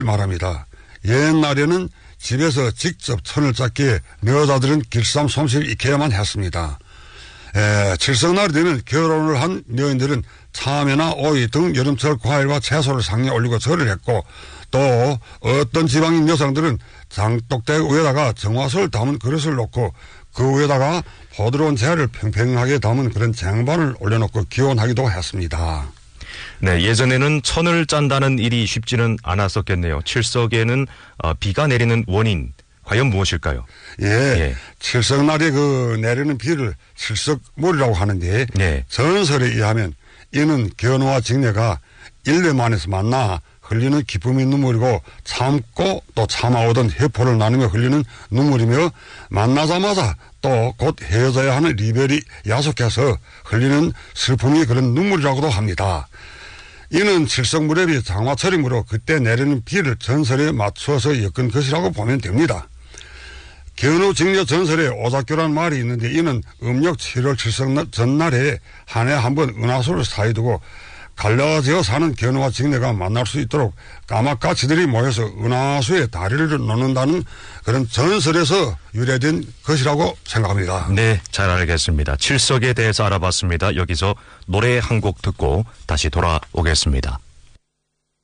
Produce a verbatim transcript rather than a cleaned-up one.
말합니다. 옛날에는 집에서 직접 천을 짰기에 여자들은 길쌈 솜씨를 익혀야만 했습니다. 에, 칠성날이 되면 결혼을 한 여인들은 참외나 오이 등 여름철 과일과 채소를 상에 올리고 절을 했고, 또 어떤 지방인 여성들은 장독대 위에다가 정화수를 담은 그릇을 놓고 그 위에다가 부드러운 재를 평평하게 담은 그런 쟁반을 올려놓고 기원하기도 했습니다. 네, 예전에는 천을 짠다는 일이 쉽지는 않았었겠네요. 칠석에는 어, 비가 내리는 원인 과연 무엇일까요? 예, 예. 칠석날에 그 내리는 비를 칠석물이라고 하는데, 네. 전설에 의하면 이는 견우와 직녀가 일 년 만에서 만나 흘리는 기쁨의 눈물이고, 참고 또 참아오던 회포를 나누며 흘리는 눈물이며, 만나자마자 또 곧 헤어져야 하는 이별이 야속해서 흘리는 슬픔이 그런 눈물이라고도 합니다. 이는 칠석무렵이 장마철이므로 그때 내리는 비를 전설에 맞추어서 엮은 것이라고 보면 됩니다. 견우 직녀 전설에 오작교라는 말이 있는데, 이는 음력 칠월 칠석 전날에 한 해 한 번 은하수를 사이두고 갈라지어 사는 견우와 직녀가 만날 수 있도록 까마까치들이 모여서 은하수에 다리를 놓는다는 그런 전설에서 유래된 것이라고 생각합니다. 네, 잘 알겠습니다. 칠석에 대해서 알아봤습니다. 여기서 노래 한 곡 듣고 다시 돌아오겠습니다.